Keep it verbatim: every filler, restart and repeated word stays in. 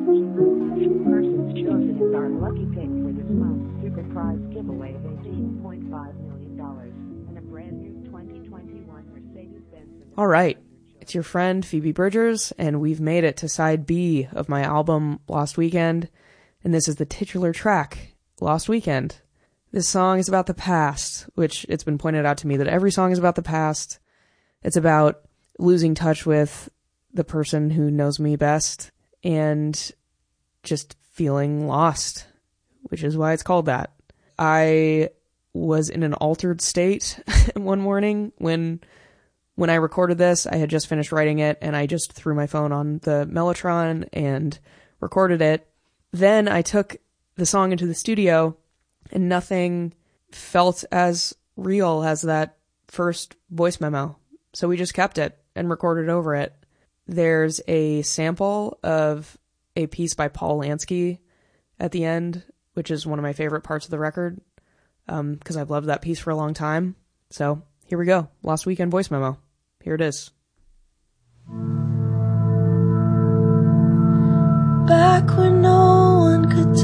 Persons chosen as our lucky pick for this month's super prize giveaway of eighteen point five million dollars and a brand new twenty twenty-one Mercedes-Benz. All right. It's your friend Phoebe Bridgers, and we've made it to side B of my album Lost Weekend, and this is the titular track, Lost Weekend. This song is about the past, which it's been pointed out to me that every song is about the past. It's about losing touch with the person who knows me best and just feeling lost, which is why it's called that. I was in an altered state one morning when when I recorded this. I had just finished writing it, and I just threw my phone on the Mellotron and recorded it. Then I took the song into the studio, and nothing felt as real as that first voice memo. So we just kept it and recorded over it. There's a sample of a piece by Paul Lansky at the end, which is one of my favorite parts of the record, um, because I've loved that piece for a long time. So here we go. Lost Weekend voice memo. Here it is. Back when no one could